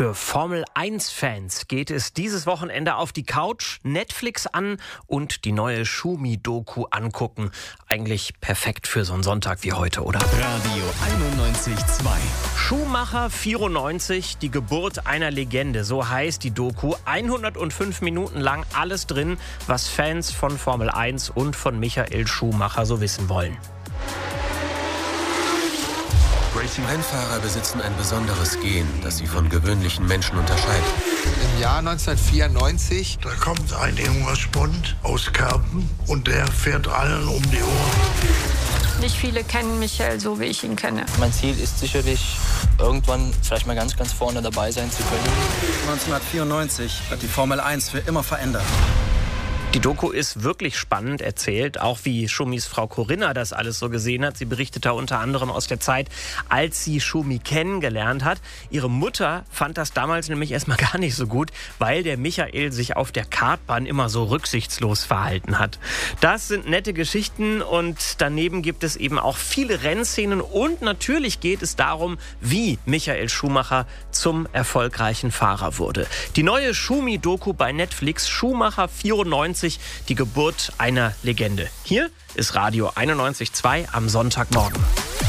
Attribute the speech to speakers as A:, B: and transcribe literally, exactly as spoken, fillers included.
A: Für Formel eins Fans geht es dieses Wochenende auf die Couch, Netflix an und die neue Schumi-Doku angucken. Eigentlich perfekt für so einen Sonntag wie heute, oder?
B: Radio einundneunzig Komma zwei.
A: Schumacher vierundneunzig, die Geburt einer Legende, so heißt die Doku. hundertfünf Minuten lang alles drin, was Fans von Formel eins und von Michael Schumacher so wissen wollen.
C: Rennfahrer besitzen ein besonderes Gen, das sie von gewöhnlichen Menschen unterscheidet.
D: Im Jahr neunzehnhundertvierundneunzig.
E: Da kommt ein junger Spund aus Kerpen und der fährt allen um die Ohren.
F: Nicht viele kennen Michael so, wie ich ihn kenne.
G: Mein Ziel ist sicherlich, irgendwann vielleicht mal ganz, ganz vorne dabei sein zu können.
H: neunzehnhundertvierundneunzig hat die Formel eins für immer verändert.
A: Die Doku ist wirklich spannend erzählt, auch wie Schumis Frau Corinna das alles so gesehen hat. Sie berichtet da unter anderem aus der Zeit, als sie Schumi kennengelernt hat. Ihre Mutter fand das damals nämlich erstmal gar nicht so gut, weil der Michael sich auf der Kartbahn immer so rücksichtslos verhalten hat. Das sind nette Geschichten und daneben gibt es eben auch viele Rennszenen und natürlich geht es darum, wie Michael Schumacher zum erfolgreichen Fahrer wurde. Die neue Schumi-Doku bei Netflix, Schumacher vierundneunzig, die Geburt einer Legende. Hier ist Radio einundneunzig Komma zwei am Sonntagmorgen.